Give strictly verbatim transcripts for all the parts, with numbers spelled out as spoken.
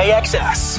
K X S.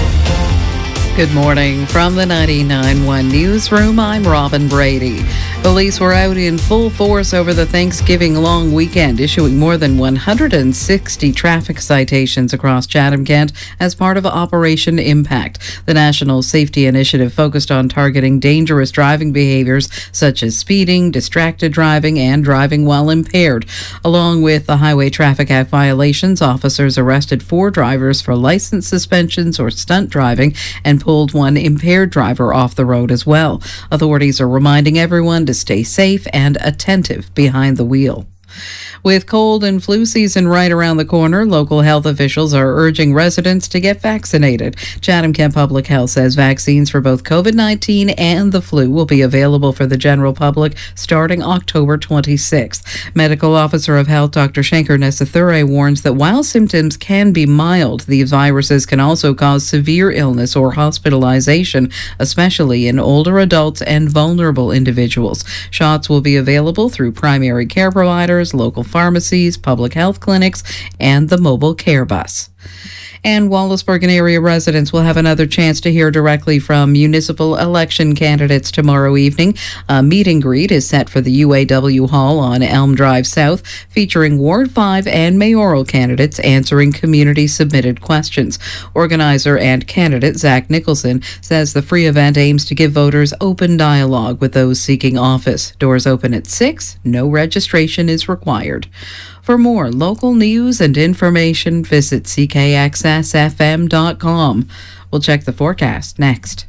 Good morning from the ninety-nine point one newsroom. I'm Robin Brady. Police were out in full force over the Thanksgiving long weekend, issuing more than one hundred sixty traffic citations across Chatham-Kent as part of Operation Impact. The National Safety Initiative focused on targeting dangerous driving behaviors such as speeding, distracted driving, and driving while impaired. Along with the Highway Traffic Act violations, officers arrested four drivers for license suspensions or stunt driving and pulled one impaired driver off the road as well. Authorities are reminding everyone to stay safe and attentive behind the wheel. With cold and flu season right around the corner, local health officials are urging residents to get vaccinated. Chatham-Kent Public Health says vaccines for both COVID nineteen and the flu will be available for the general public starting October twenty-sixth. Medical Officer of Health Doctor Shankar Nesathure warns that while symptoms can be mild, these viruses can also cause severe illness or hospitalization, especially in older adults and vulnerable individuals. Shots will be available through primary care providers, local pharmacies, public health clinics, and the mobile care bus. And Wallaceburg and area residents will have another chance to hear directly from municipal election candidates tomorrow evening. A meet and greet is set for the U A W Hall on Elm Drive South, featuring Ward five and mayoral candidates answering community-submitted questions. Organizer and candidate Zach Nicholson says the free event aims to give voters open dialogue with those seeking office. Doors open at six. No registration is required. For more local news and information, visit C K X S F M dot com. We'll check the forecast next.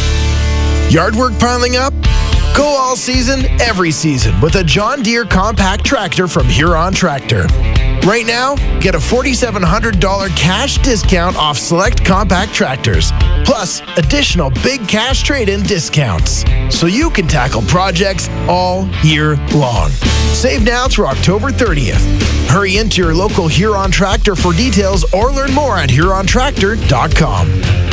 Yard work piling up? Go all season, every season with a John Deere compact tractor from Huron Tractor. Right now, get a four thousand seven hundred dollars cash discount off select compact tractors, plus additional big cash trade-in discounts, so you can tackle projects all year long. Save now through October thirtieth. Hurry into your local Huron Tractor for details or learn more at huron tractor dot com.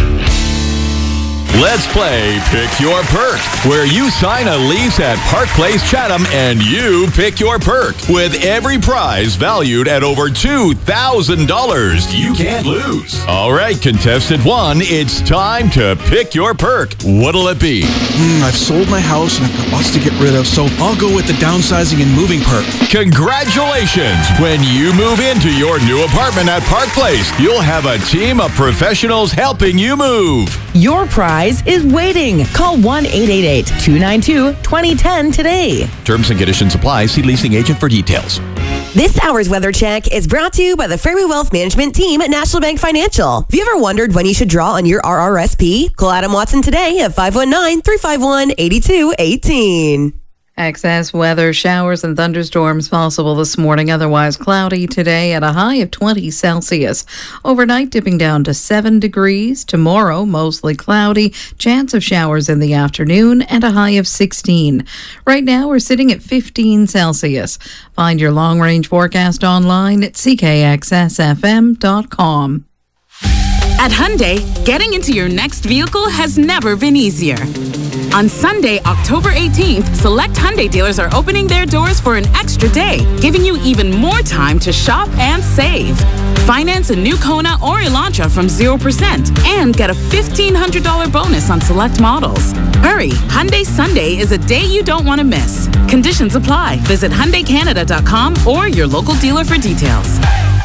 Let's play Pick Your Perk, where you sign a lease at Park Place Chatham and you pick your perk, with every prize valued at over two thousand dollars. You can't lose. All right, contestant one, it's time to pick your perk. What'll it be? Mm, I've sold my house and I've got lots to get rid of, so I'll go with the downsizing and moving perk. Congratulations! When you move into your new apartment at Park Place, you'll have a team of professionals helping you move. Your prize is waiting. Call one eight eight eight, two nine two, two zero one zero today. Terms and conditions apply. See leasing agent for details. This hour's weather check is brought to you by the Fairway Wealth Management team at National Bank Financial. Have you ever wondered when you should draw on your R R S P? Call Adam Watson today at five one nine, three five one, eight two one eight. Excess weather, showers and thunderstorms possible this morning. Otherwise cloudy today at a high of twenty Celsius. Overnight dipping down to seven degrees. Tomorrow mostly cloudy. Chance of showers in the afternoon and a high of sixteen. Right now we're sitting at fifteen Celsius. Find your long-range forecast online at C K X S F M dot com. At Hyundai, getting into your next vehicle has never been easier. On Sunday, October eighteenth, select Hyundai dealers are opening their doors for an extra day, giving you even more time to shop and save. Finance a new Kona or Elantra from zero percent and get a fifteen hundred dollars bonus on select models. Hurry, Hyundai Sunday is a day you don't want to miss. Conditions apply. Visit Hyundai Canada dot com or your local dealer for details.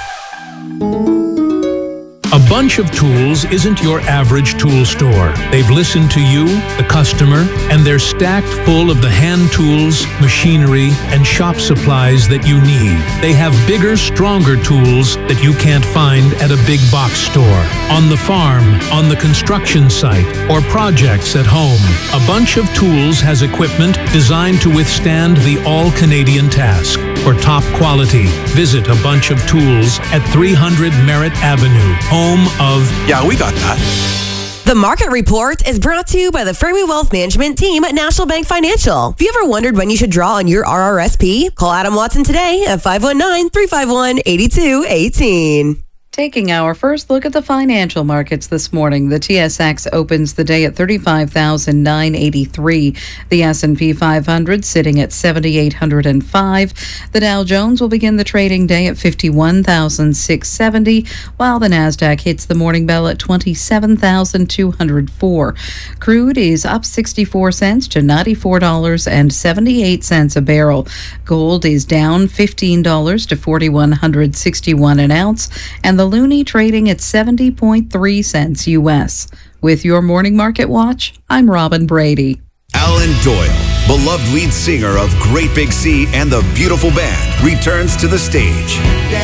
A Bunch of Tools isn't your average tool store. They've listened to you, the customer, and they're stacked full of the hand tools, machinery, and shop supplies that you need. They have bigger, stronger tools that you can't find at a big box store, on the farm, on the construction site, or projects at home. A Bunch of Tools has equipment designed to withstand the all-Canadian task. For top quality, visit A Bunch of Tools at three hundred Merritt Avenue, home of... Yeah, we got that. The Market Report is brought to you by the Fairway Wealth Management team at National Bank Financial. Have you ever wondered when you should draw on your R R S P? Call Adam Watson today at five one nine, three five one, eight two one eight. Taking our first look at the financial markets this morning, the T S X opens the day at thirty-five thousand nine hundred eighty-three. The S and P five hundred sitting at seven thousand eight hundred five. The Dow Jones will begin the trading day at fifty-one thousand six hundred seventy, while the Nasdaq hits the morning bell at twenty-seven thousand two hundred four. Crude is up sixty-four cents to ninety-four dollars and seventy-eight cents a barrel. Gold is down fifteen dollars to four thousand one hundred sixty-one an ounce, and the loonie trading at seventy point three cents U S. With your Morning Market Watch, I'm Robin Brady. Alan Doyle, beloved lead singer of Great Big Sea and the Beautiful Band, returns to the stage.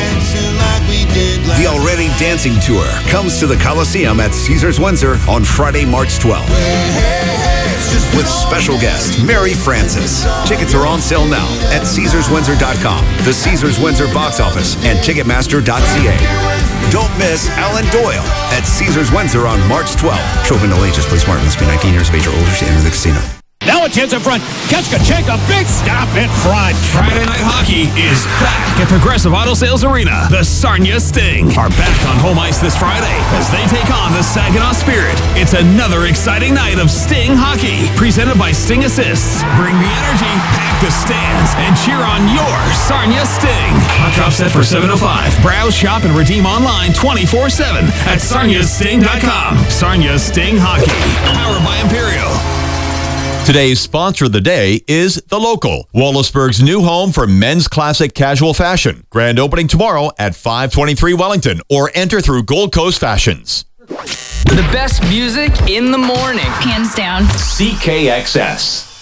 The Already Dancing Tour comes to the Coliseum at Caesars Windsor on Friday, March twelfth. With special guest Mary Francis. Tickets are on sale now at Caesars Windsor dot com, the Caesars Windsor box office, and Ticketmaster dot c a. Don't miss Alan Doyle at Caesars Windsor on March twelfth. Children no ages, play smart, must be nineteen years of age or older to enter the casino. Now a chance in front. Kachka, big stop in front. Friday Night Hockey is back at Progressive Auto Sales Arena. The Sarnia Sting are back on home ice this Friday as they take on the Saginaw Spirit. It's another exciting night of Sting hockey, presented by Sting Assists. Bring the energy, pack the stands, and cheer on your Sarnia Sting. Hot drop set for seven oh five. Browse, shop, and redeem online twenty-four seven at sarnia sting dot com. Sarnia Sting Hockey, powered by Imperial. Today's sponsor of the day is The Local, Wallaceburg's new home for men's classic casual fashion. Grand opening tomorrow at five twenty-three Wellington, or enter through Gold Coast Fashions. The best music in the morning. Hands down. C K X S.